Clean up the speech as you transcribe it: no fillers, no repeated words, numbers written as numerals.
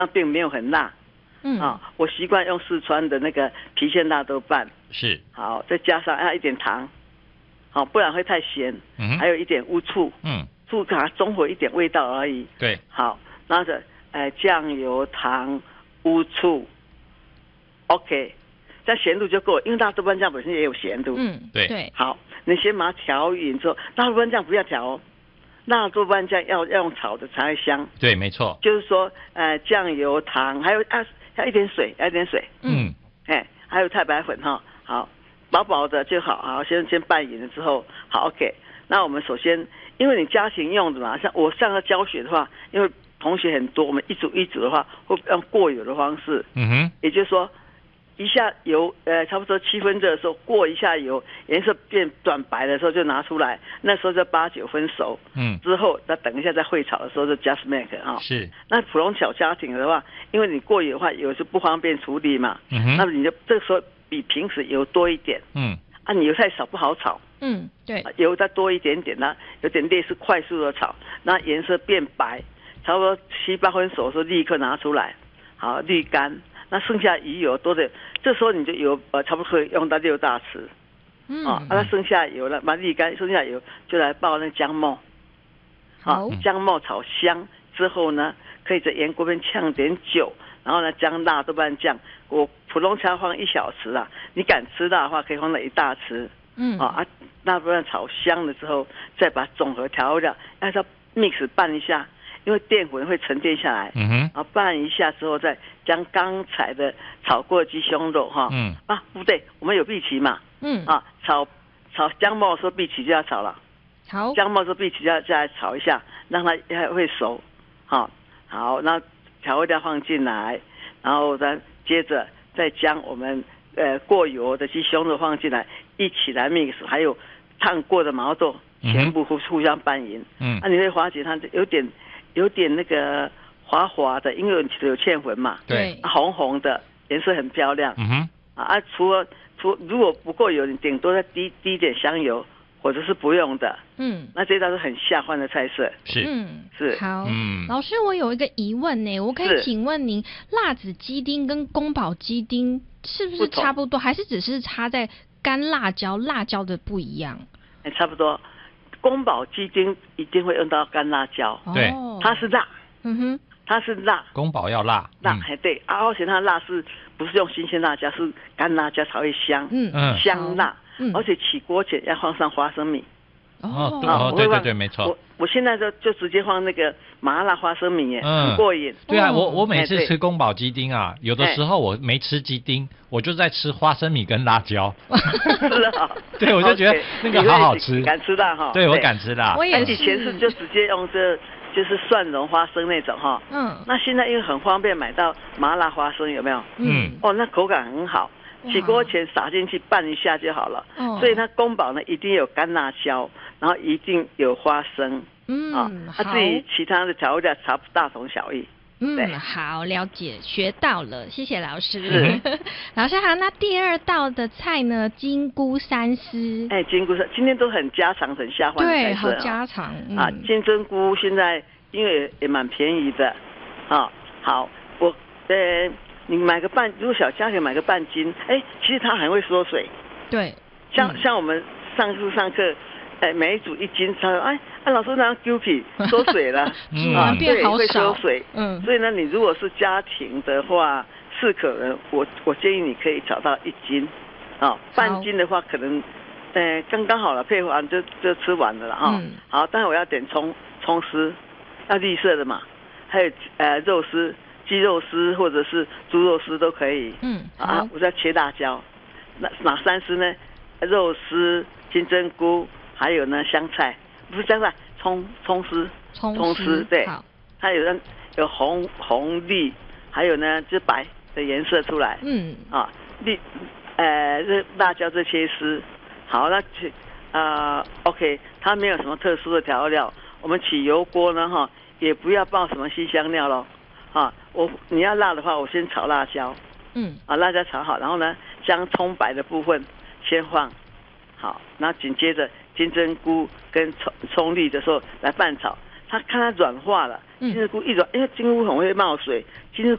那并没有很辣。我习惯用四川的那个郫县辣豆瓣， 是好，再加上一点糖，好，不然会太咸。还有一点乌醋，醋给它中和一点味道而已。 对， 好，然后酱油、糖、乌醋 ，OK， 这咸度就够了，因为辣豆瓣酱本身也有咸度。 对。 好，你先把它调匀之后，辣豆瓣酱不要调哦，辣豆瓣酱要用炒的才会香。 对，没错。 就是说，酱油、糖，还有要一点水，还有太白粉哈，好，薄薄的就好。好，先拌匀了之后，好 ，OK。那我们首先，因为你家庭用的嘛，像我上课教学的话，因为同学很多，我们一组一组的话，会用过油的方式。也就是说，一下油，差不多7分热的时候过一下油，颜色变转白的时候就拿出来，那时候就8、9分熟。之后再等一下再烩炒的时候就 just make 啊。 是。 那普通小家庭的话，因为你过油的话，油是不方便处理嘛。那么你就这个时候比平时油多一点。你油太少不好炒。 对。 油再多一点点呢，有点类似快速的炒，那颜色变白，差不多7、8分熟的时候立刻拿出来，好滤干。那剩下鱼油多的，这时候你就油差不多可以用到6大匙。那剩下油了，把它沥干，剩下油就来爆那姜末。好，姜末炒香之后呢，可以在盐锅边呛点酒，然后呢将辣豆瓣酱，我普通菜放1小匙啦，你敢吃辣的话可以放到1大匙。辣豆瓣炒香了之后，再把总和调料按照 mix 拌一下。因为淀粉会沉淀下来，然后拌一下之后，再将刚才的炒过鸡胸肉不对，我们有荸荠嘛，炒姜末的时候荸荠就要炒了， 好， 姜末的时候荸荠就要再炒一下，让它会熟，好，那调味料放进来，然后呢，接着再将我们过油的鸡胸肉放进来，一起来 mix， 还有烫过的毛豆，全部互相拌匀，你会发觉它有点那个滑滑的，因为有芡粉嘛， 对， 红红的，颜色很漂亮。除如果不够油，你顶多再滴一点香油，或者是不用的。那这道是很下饭的菜色。 是。 好。老师，我有一个疑问呢，我可以请问您，辣子鸡丁跟宫保鸡丁是不是差不多，还是只是差在干辣椒的不一样？ 差不多。宫保鸡丁一定会用到干辣椒， 对， 它是辣，它是辣， 宫保要辣， 对，而且它的辣不是用新鲜辣椒，是干辣椒才会香，香辣，而且起锅前要放上花生米。 对，没错。 我现在就直接放那个麻辣花生米耶，很过瘾。 对啊，我每次吃宫保鸡丁啊，有的时候我没吃鸡丁，我就在吃花生米跟辣椒。 是啊。 对，我就觉得那个好好吃。 敢吃辣哈？ 对，我敢吃辣。 我也是。 以前是就直接用就是蒜蓉花生那种哈。那现在因为很方便买到麻辣花生，有没有？那口感很好。起锅前撒进去拌一下就好了。所以它宫保呢一定有干辣椒，然后一定有花生。至于其他的调味料大同小异。 好，了解，学到了，谢谢老师。老师好，那第二道的菜呢？金菇三丝。 金菇今天都很家常，很下饭的菜色。对， 好家常。 金针菇现在因为也蛮便宜的。好，你买个如果小家庭买个半斤，其实它很会缩水。 对， 像我们上课，每一组1斤，他说老师那样丢皮缩水了， 变好少， 会缩水。所以呢，你如果是家庭的话，4个人，我建议你可以找到1斤，半斤的话可能，刚刚好了，配完就吃完了哈。好，但是我要点葱丝，要绿色的嘛，还有肉丝。鸡肉丝或者是猪肉丝都可以。我再切辣椒。哪3丝呢？肉丝、金针菇，还有呢香菜，不是香菜，葱丝，对，它有红绿，还有呢就白的颜色出来。绿辣椒这切丝。好，那OK， 它没有什么特殊的调料。我们起油锅呢也不要爆什么辛香料咯。你要辣的话，我先炒辣椒。辣椒炒好，然后呢，将葱白的部分先放好，然后紧接着金针菇跟葱粒的时候来拌炒， 它看它软化了，金针菇一软，因为金针菇很会冒水，金针